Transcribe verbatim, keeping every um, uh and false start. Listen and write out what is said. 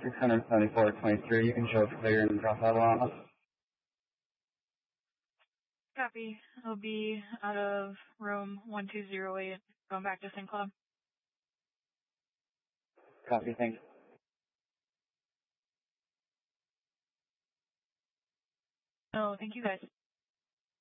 six seventy-four twenty-three. You can show clear and drop level on us. Copy. I'll be out of room one two zero eight, going back to Saint Club. Copy, thanks. No, thank you guys.